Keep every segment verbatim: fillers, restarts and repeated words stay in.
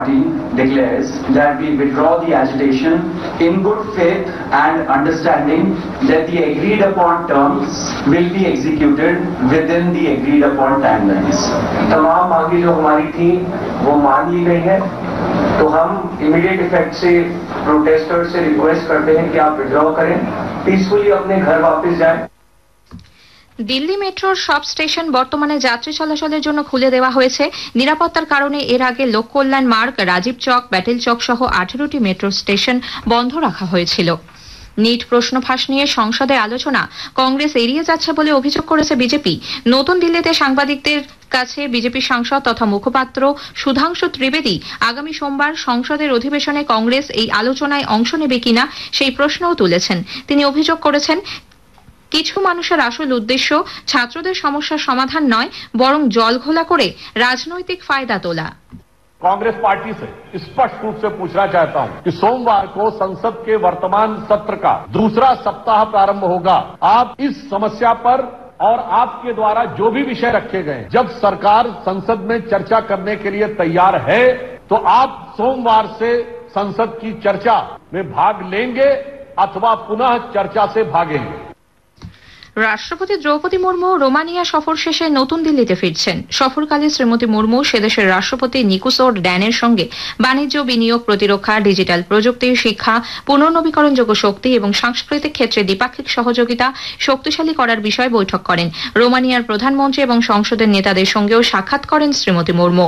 declares that we withdraw the agitation in good faith and understanding that the agreed upon terms will be executed within the agreed upon timelines. तमाम मांगे जो हमारी थी वो मान ली गई है, तो हम इमीडिएट इफेक्ट से प्रोटेस्टर से रिक्वेस्ट करते हैं कि आप विड्रॉ करें, पीसफुली अपने घर वापस जाएं। দিল্লি মেট্রোর সব স্টেশন বর্তমানে যাত্রী চলাচলের জন্য খুলে দেওয়া হয়েছে। নিরাপত্তার কারণে এর আগে লোককল্যাণ মার্গ, রাজীব চক, প্যাটেল চক সহ আঠেরোটি মেট্রো স্টেশন বন্ধ রাখা হয়েছিল। নিট প্রশ্ন ফাঁস নিয়ে সংসদে আলোচনা কংগ্রেস এড়িয়ে যাচ্ছে বলে অভিযোগ করেছে বিজেপি। নতুন দিল্লিতে সাংবাদিকদের কাছে বিজেপি সাংসদ তথা মুখপাত্র সুধাংশু ত্রিবেদী আগামী সোমবার সংসদের অধিবেশনে কংগ্রেস এই আলোচনায় অংশ নেবে কিনা সেই প্রশ্নও তুলেছেন। তিনি অভিযোগ করেছেন, কিছু মানুষের আসল উদ্দেশ্য ছাত্রদের সমস্যার সমাধান নয়, বরং জলঘোলা করে রাজনৈতিক ফায়দা তোলা। कांग्रेस पार्टी से स्पष्ट रूप से पूछना चाहता हूं कि सोमवार को संसद के वर्तमान सत्र का दूसरा सप्ताह प्रारंभ होगा। आप इस समस्या पर और आपके द्वारा जो भी विषय रखे गए, जब सरकार संसद में चर्चा करने के लिए तैयार है तो आप सोमवार से संसद की चर्चा में भाग लेंगे अथवा पुनः चर्चा से भागेंगे। রাষ্ট্রপতি দ্রৌপদী মুর্মু রোমানিয়া সফর শেষে নতুন দিল্লিতে ফিরছেন। সফরকালে শ্রীমতী মুর্মু সেদেশের রাষ্ট্রপতি নিকোসর ড্যানের সঙ্গে বাণিজ্য, বিনিয়োগ, প্রতিরক্ষা, ডিজিটাল প্রযুক্তি, শিক্ষা, পুনর্নবীকরণযোগ্য শক্তি এবং সাংস্কৃতিক ক্ষেত্রে দ্বিপাক্ষিক সহযোগিতা শক্তিশালী করার বিষয়ে বৈঠক করেন। রোমানিয়ার প্রধানমন্ত্রী এবং সংসদের নেতাদের সঙ্গেও সাক্ষাৎ করেন শ্রীমতী মুর্মু।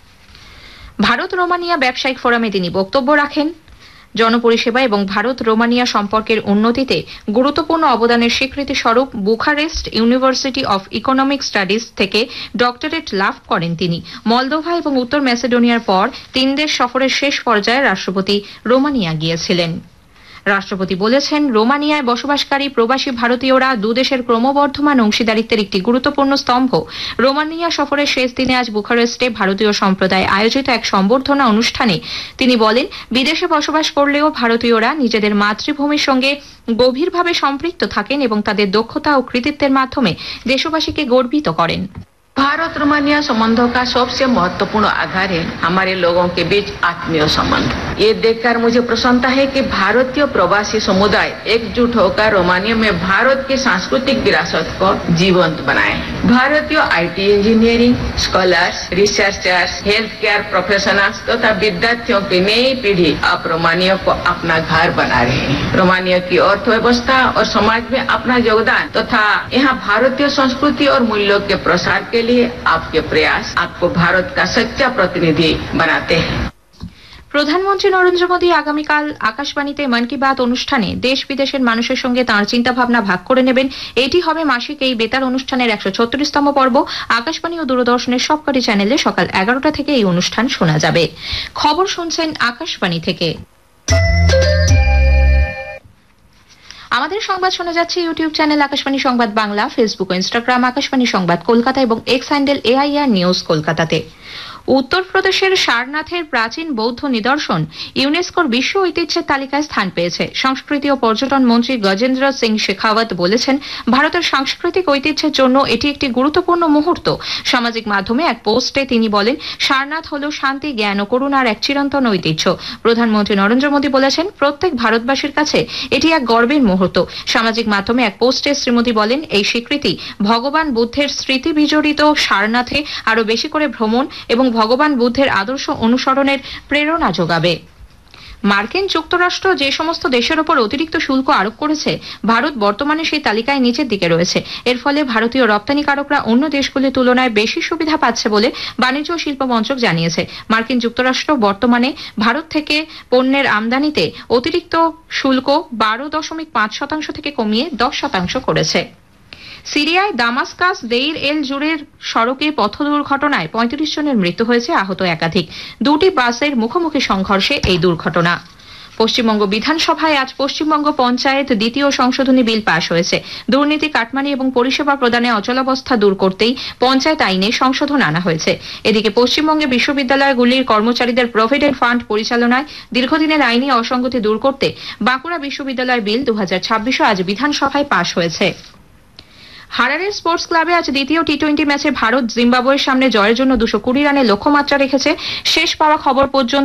ভারত রোমানিয়া ব্যবসায়িক ফোরামে তিনি বক্তব্য রাখেন। জনপরিষেবা এবং ভারত রোমানিয়া সম্পর্কের উন্নতিতে গুরুত্বপূর্ণ অবদানের স্বীকৃতি স্বরূপ Bucharest university of economic studies থেকে ডক্টরেট লাভ করেন তিনি। মলদোভা এবং উত্তর ম্যাসেডোনিয়ার পর তিন দেশ সফরের শেষ পর্যায়ে রাষ্ট্রপতি রোমানিয়া গিয়েছিলেন। রাষ্ট্রপতি বলেছেন, রোমানিয়ায় বসবাসকারী প্রবাসী ভারতীয়রা দুদেশের ক্রমবর্ধমান অংশীদারিত্বের একটি গুরুত্বপূর্ণ স্তম্ভ। রোমানিয়া সফরের শেষ দিনে আজ বুখারেস্টে ভারতীয় সম্প্রদায় আয়োজিত এক সম্বর্ধনা অনুষ্ঠানে তিনি বলেন, বিদেশে বসবাস করলেও ভারতীয়রা নিজেদের মাতৃভূমির সঙ্গে গভীরভাবে সম্পৃক্ত থাকেন এবং তাদের দক্ষতা ও কৃতিত্বের মাধ্যমে দেশবাসীকে গর্বিত করেন। भारत रोमानिया संबंधों का सबसे महत्वपूर्ण आधार है हमारे लोगों के बीच आत्मीय संबंध। ये देखकर मुझे प्रसन्नता है कि भारतीय प्रवासी समुदाय एकजुट होकर रोमानिया में भारत की सांस्कृतिक विरासत को जीवंत बनाए। भारतीय IT engineering, scholars, researchers, health care professionals तथा विद्यार्थियों की नई पीढ़ी अब रोमानिया को अपना घर बना रहे हैं। रोमानिया की अर्थव्यवस्था और समाज में अपना योगदान तथा यहाँ भारतीय संस्कृति और मूल्यों के प्रसार के लिए आपके प्रयास आपको भारत का सच्चा प्रतिनिधि बनाते हैं। প্রধানমন্ত্রী নরেন্দ্র মোদী আগামীকাল আকাশবাণীতে মন কি বাত অনুষ্ঠানে দেশ বিদেশের মানুষের সঙ্গে তাঁর চিন্তাভাবনা ভাগ করে নেবেন। এটি হবে মাসিক এই বেতার অনুষ্ঠানের একশো ছত্রিশতম পর্ব। আকাশবাণী ও দূরদর্শনের সবকটি চ্যানেলে সকাল এগারোটা থেকে এই অনুষ্ঠান শোনা যাবে। খবর শুনছেন আকাশবাণী থেকে। আমাদের সংবাদ শোনা যাচ্ছে ইউটিউব চ্যানেল আকাশবাণী সংবাদ বাংলা, ফেসবুক ও ইনস্টাগ্রাম আকাশবাণী সংবাদ কলকাতা এবং এক্স হ্যান্ডেল এআইআর নিউজ কলকাতাতে। উত্তরপ্রদেশের সারনাথের প্রাচীন বৌদ্ধ নিদর্শন ইউনেস্কোর বিশ্ব ঐতিহ্যের তালিকায় স্থান পেয়েছে। সংস্কৃতি ও পর্যটন মন্ত্রী গজেন্দ্র সিং শেখাওয়াত বলেছেন, ভারতের সাংস্কৃতিক ঐতিহ্যের জন্য এটি একটি গুরুত্বপূর্ণ মুহূর্ত। সামাজিক মাধ্যমে এক পোস্টে তিনি বলেন, সারনাথ হল শান্তি, জ্ঞান ও করুণার এক চিরন্তন ঐতিহ্য। প্রধানমন্ত্রী নরেন্দ্র মোদী বলেছেন, প্রত্যেক ভারতবাসীর কাছে এটি এক গর্বের মুহূর্ত। সামাজিক মাধ্যমে এক পোস্টে শ্রীমোদী বলেন, এই স্বীকৃতি ভগবান বুদ্ধের স্মৃতি বিজড়িত সারনাথে আরো বেশি করে ভ্রমণ এবং ভগবান বুদ্ধের আদর্শ অনুসরণের প্রেরণা যোগাবে। মার্কিন যুক্তরাষ্ট্র যে সমস্ত দেশের ওপর অতিরিক্ত শুল্ক আরোপ করেছে, ভারত বর্তমানে সেই তালিকায় নিচের দিকে রয়েছে। এর ফলে ভারতীয় রপ্তানিকারকরা অন্য দেশগুলির তুলনায় বেশি সুবিধা পাচ্ছে বলে বাণিজ্য ও শিল্প মন্ত্রক জানিয়েছে। মার্কিন যুক্তরাষ্ট্র বর্তমানে ভারত থেকে পণ্যের আমদানিতে অতিরিক্ত শুল্ক বারো দশমিক পাঁচ শতাংশ থেকে কমিয়ে দশ শতাংশ করেছে। সিরিয়ায় দামাস্কাস দেইর এল জুরের সড়কে পথ দুর্ঘটনায় পঁয়ত্রিশ জনের মৃত্যু হয়েছে, আহত একাধিক। দুটি বাসের মুখোমুখি সংঘর্ষে এই দুর্ঘটনা। পশ্চিমবঙ্গ বিধানসভায় আজ পশ্চিমবঙ্গ পঞ্চায়েত দ্বিতীয় সংশোধনী বিল পাশ হয়েছে। দুর্নীতি, কাটমানি এবং পরিষেবা প্রদানে অচলাবস্থা দূর করতেই পঞ্চায়েত আইনে সংশোধন আনা হয়েছে। এদিকে পশ্চিমবঙ্গে বিশ্ববিদ্যালয়গুলির কর্মচারীদের প্রভিডেন্ট ফান্ড পরিচালনায় দীর্ঘদিনের আইনি অসঙ্গতি দূর করতে বাঁকুড়া বিশ্ববিদ্যালয় বিল দু হাজার ছাব্বিশও আজ বিধানসভায় পাশ হয়েছে। হারারে স্পোর্টস ক্লাবে আজ দ্বিতীয় টি টোয়েন্টি ম্যাচে ভারত জিম্বাবুয়ের সামনে জয়ের জন্য দুশো কুড়ি রানের লক্ষ্যমাত্রা রেখেছে। শেষ পাওয়া খবর পর্যন্ত